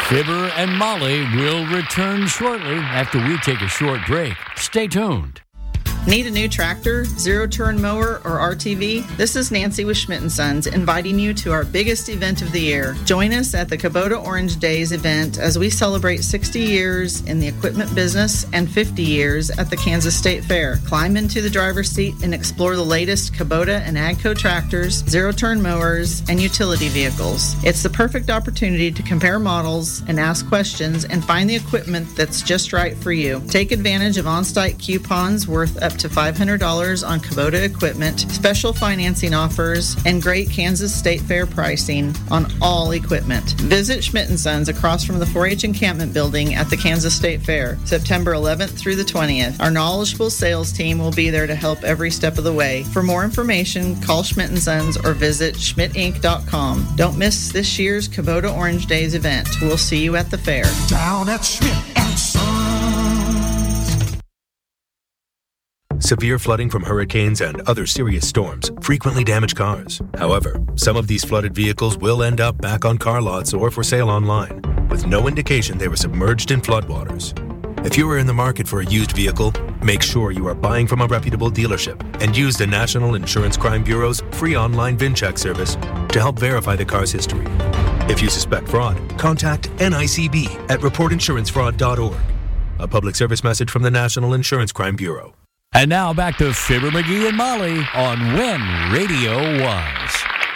Fibber and Molly will return shortly after we take a short break. Stay tuned. Need a new tractor, zero-turn mower, or RTV? This is Nancy with Schmidt & Sons inviting you to our biggest event of the year. Join us at the Kubota Orange Days event as we celebrate 60 years in the equipment business and 50 years at the Kansas State Fair. Climb into the driver's seat and explore the latest Kubota and AGCO tractors, zero-turn mowers, and utility vehicles. It's the perfect opportunity to compare models and ask questions and find the equipment that's just right for you. Take advantage of on-site coupons worth up to $500 on Kubota equipment, special financing offers, and great Kansas State Fair pricing on all equipment. Visit Schmidt & Sons across from the 4-H encampment building at the Kansas State Fair, September 11th through the 20th. Our knowledgeable sales team will be there to help every step of the way. For more information, call Schmidt & Sons or visit schmidtinc.com. Don't miss this year's Kubota Orange Days event. We'll see you at the fair. Down at Schmidt & Sons. Severe flooding from hurricanes and other serious storms frequently damage cars. However, some of these flooded vehicles will end up back on car lots or for sale online, with no indication they were submerged in floodwaters. If you are in the market for a used vehicle, make sure you are buying from a reputable dealership and use the National Insurance Crime Bureau's free online VIN check service to help verify the car's history. If you suspect fraud, contact NICB at reportinsurancefraud.org. A public service message from the National Insurance Crime Bureau. And now back to Fibber, McGee, and Molly on When Radio Was.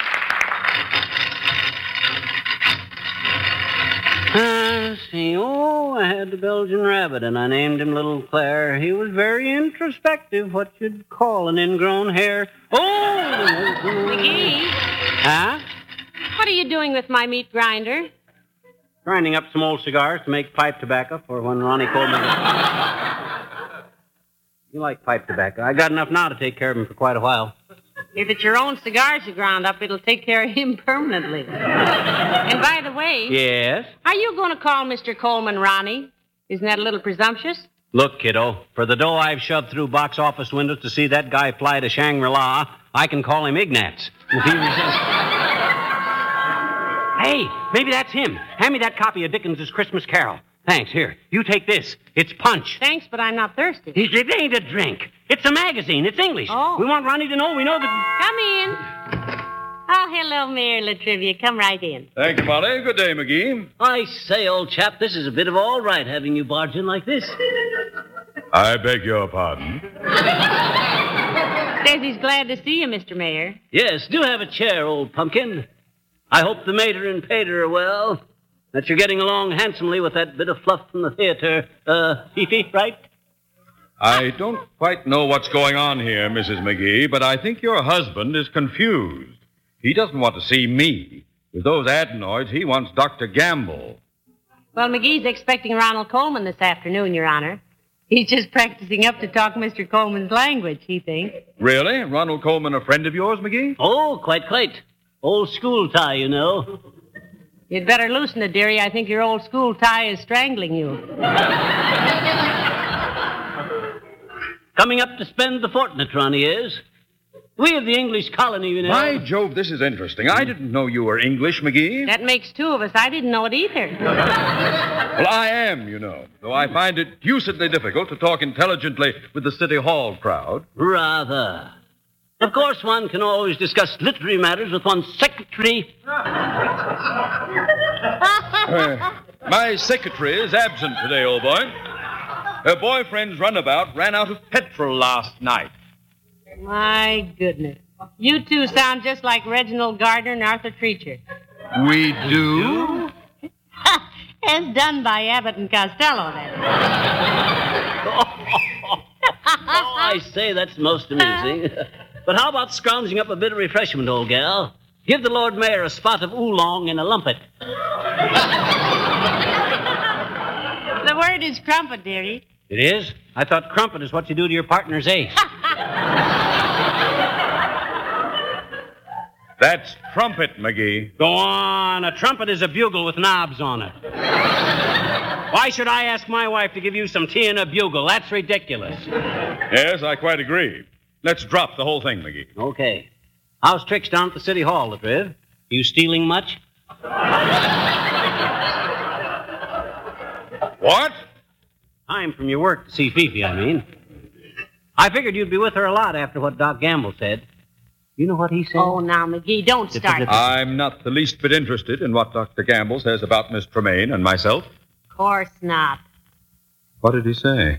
I had the Belgian rabbit, and I named him Little Claire. He was very introspective, what you'd call an ingrown hair. McGee? Huh? What are you doing with my meat grinder? Grinding up some old cigars to make pipe tobacco for when Ronnie Coleman... You like pipe tobacco. I got enough now to take care of him for quite a while. If it's your own cigars you ground up, it'll take care of him permanently. And by the way... Yes? Are you going to call Mr. Coleman Ronnie? Isn't that a little presumptuous? Look, kiddo, for the dough I've shoved through box office windows to see that guy fly to Shangri-La, I can call him Ignatz. If he Hey, maybe that's him. Hand me that copy of Dickens's Christmas Carol. Thanks. Here, you take this. It's Punch. Thanks, but I'm not thirsty. It ain't a drink. It's a magazine. It's English. Oh. We want Ronnie to know we know that... Come in. Oh, hello, Mayor Latrivia. Come right in. Thank you, Molly. Good day, McGee. I say, old chap, this is a bit of all right having you barge in like this. I beg your pardon. Says he's glad to see you, Mr. Mayor. Yes, do have a chair, old pumpkin. I hope the mater and pater are well. That you're getting along handsomely with that bit of fluff from the theater, Fifi, right? I don't quite know what's going on here, Mrs. McGee, but I think your husband is confused. He doesn't want to see me. With those adenoids, he wants Dr. Gamble. Well, McGee's expecting Ronald Coleman this afternoon, Your Honor. He's just practicing up to talk Mr. Coleman's language, he thinks. Really? Ronald Coleman a friend of yours, McGee? Oh, quite. Old school tie, you know. You'd better loosen it, dearie. I think your old school tie is strangling you. Coming up to spend the fortnight, Ronnie is. We of the English colony, you know. By Jove, this is interesting. I didn't know you were English, McGee. That makes two of us. I didn't know it either. Well, I am, you know, though I find it deucedly difficult to talk intelligently with the City Hall crowd. Rather. Of course, one can always discuss literary matters with one's secretary. My secretary is absent today, old boy. Her boyfriend's runabout ran out of petrol last night. My goodness. You two sound just like Reginald Gardner and Arthur Treacher. We do? As done by Abbott and Costello, then. Oh, I say, that's most amusing. But how about scrounging up a bit of refreshment, old gal? Give the Lord Mayor a spot of oolong and a lumpet. The word is crumpet, dearie. It is? I thought crumpet is what you do to your partner's ace. That's trumpet, McGee. Go on. A trumpet is a bugle with knobs on it. Why should I ask my wife to give you some tea in a bugle? That's ridiculous. Yes, I quite agree. Let's drop the whole thing, McGee. Okay. How's tricks down at the City Hall, Latriv? You stealing much? in from your work to see Fifi, I mean. I figured you'd be with her a lot after what Doc Gamble said. You know what he said? Oh, now, McGee, don't start. I'm not the least bit interested in what Dr. Gamble says about Miss Tremaine and myself. Of course not. What did he say?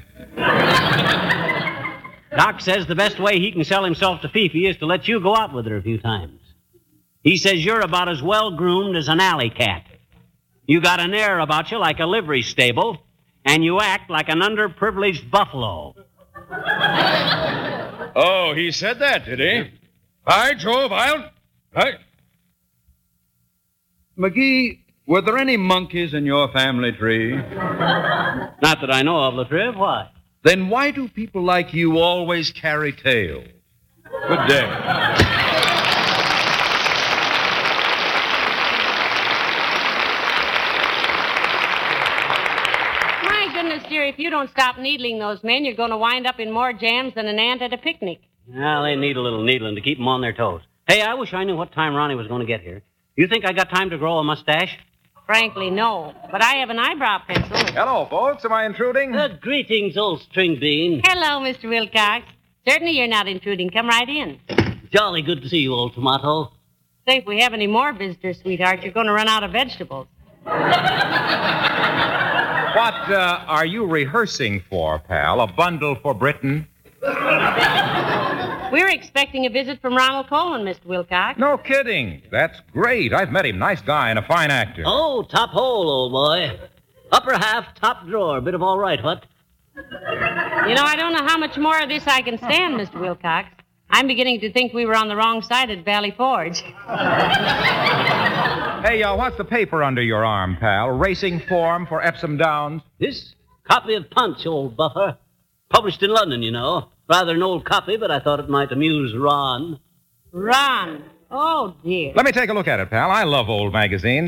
Doc says the best way he can sell himself to Fifi is to let you go out with her a few times. He says you're about as well-groomed as an alley cat. You got an air about you like a livery stable, and you act like an underprivileged buffalo. Oh, he said that, did he? By Jove, McGee, were there any monkeys in your family tree? Not that I know of, Latriv. Why? Then why do people like you always carry tails? Good day. My goodness, dear, if you don't stop needling those men, you're going to wind up in more jams than an ant at a picnic. Well, they need a little needling to keep them on their toes. Hey, I wish I knew what time Ronnie was going to get here. You think I got time to grow a mustache? Frankly, no. But I have an eyebrow pencil. Hello, folks. Am I intruding? Greetings, old string bean. Hello, Mr. Wilcox. Certainly you're not intruding. Come right in. Jolly good to see you, old tomato. Say, if we have any more visitors, sweetheart, you're going to run out of vegetables. What are you rehearsing for, pal? A bundle for Britain? We're expecting a visit from Ronald Coleman, Mr. Wilcox. No kidding. That's great. I've met him. Nice guy and a fine actor. Oh, top hole, old boy. Upper half, top drawer. Bit of all right, what? You know, I don't know how much more of this I can stand, Mr. Wilcox. I'm beginning to think we were on the wrong side at Valley Forge. Hey, what's the paper under your arm, pal? Racing form for Epsom Downs? This copy of Punch, old buffer. Published in London, you know. Rather an old copy, but I thought it might amuse Ron. Ron? Oh, dear. Let me take a look at it, pal. I love old magazines.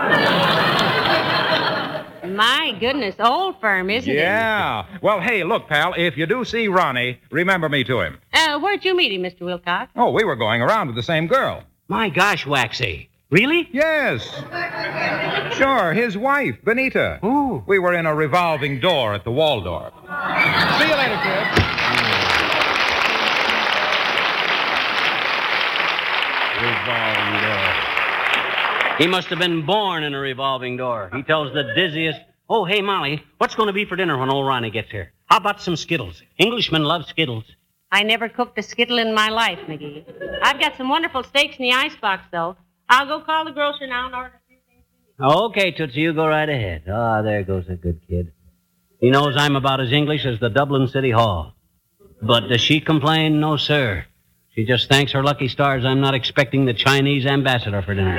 My goodness, old firm, isn't it? Yeah. Well, hey, look, pal, if you do see Ronnie, remember me to him. Where'd you meet him, Mr. Wilcox? Oh, we were going around with the same girl. My gosh, Waxy. Really? Yes. Sure, his wife, Benita. Ooh. We were in a revolving door at the Waldorf. See you later, kid. Revolving door. He must have been born in a revolving door. He tells the dizziest. Oh, hey, Molly, what's going to be for dinner when old Ronnie gets here? How about some Skittles? Englishmen love Skittles. I never cooked a Skittle in my life, McGee. I've got some wonderful steaks in the icebox, though. I'll go call the grocer now and order a few things. Okay, Tootsie, you go right ahead. Ah, there goes a good kid. He knows I'm about as English as the Dublin City Hall. But does she complain? No, sir. She just thanks her lucky stars I'm not expecting the Chinese ambassador for dinner.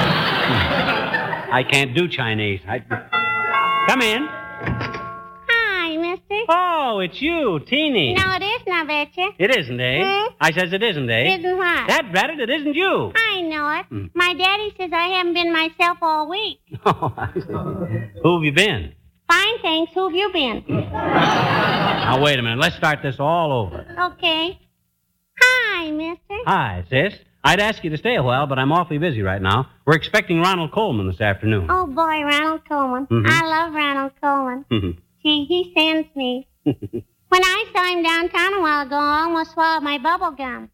I can't do Chinese. Come in. Hi, mister. Oh, it's you, Teeny. No, it isn't, I betcha. It isn't, eh? Hmm? I says it isn't, eh? Isn't what? That ratted, it isn't you. I know it. My daddy says I haven't been myself all week. Oh, I see. Who have you been? Fine, thanks. Who have you been? Now, wait a minute. Let's start this all over. Okay. Hi, mister. Hi, sis. I'd ask you to stay a while, but I'm awfully busy right now. We're expecting Ronald Coleman this afternoon. Oh, boy, Ronald Coleman. Mhm. I love Ronald Coleman. Gee, he sends me. When I saw him downtown a while ago, I almost swallowed my bubble gum.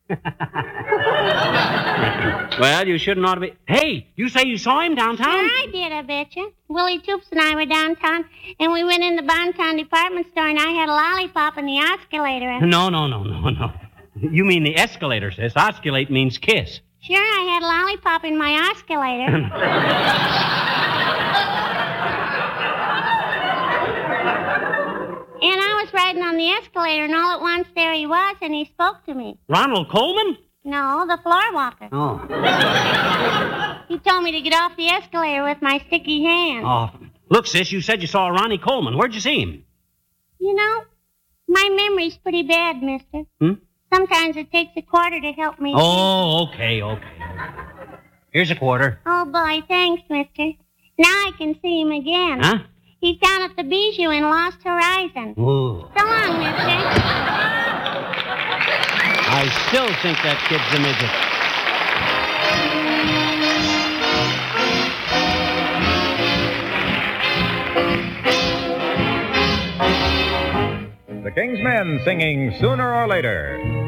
Well, you shouldn't ought to be... Hey, you say you saw him downtown? I did, I betcha. Willie Toops and I were downtown, and we went in the Bonton department store, and I had a lollipop in the escalator. And... No. You mean the escalator, sis. Osculate means kiss. Sure, I had a lollipop in my escalator. And I was riding on the escalator, and all at once there he was, and he spoke to me. Ronald Coleman? No, the floor walker. Oh. He told me to get off the escalator with my sticky hand. Oh. Look, sis, you said you saw Ronnie Coleman. Where'd you see him? You know, my memory's pretty bad, mister. Sometimes it takes a quarter to help me. Oh, okay. Here's a quarter. Oh, boy, thanks, mister. Now I can see him again. Huh? He's down at the Bijou in Lost Horizon. Ooh. So long, mister. I still think that kid's a midget. The King's Men singing Sooner or Later.